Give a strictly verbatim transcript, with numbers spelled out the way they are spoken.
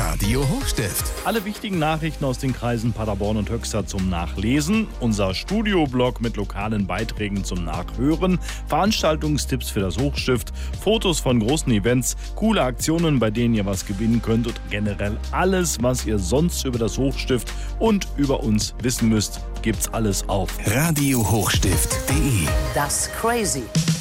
Radio Hochstift. Alle wichtigen Nachrichten aus den Kreisen Paderborn und Höxter zum Nachlesen, unser Studioblog mit lokalen Beiträgen zum Nachhören, Veranstaltungstipps für das Hochstift, Fotos von großen Events, coole Aktionen, bei denen ihr was gewinnen könnt und generell alles, was ihr sonst über das Hochstift und über uns wissen müsst, gibt's alles auf Radio Hochstift punkt de. Das Crazy.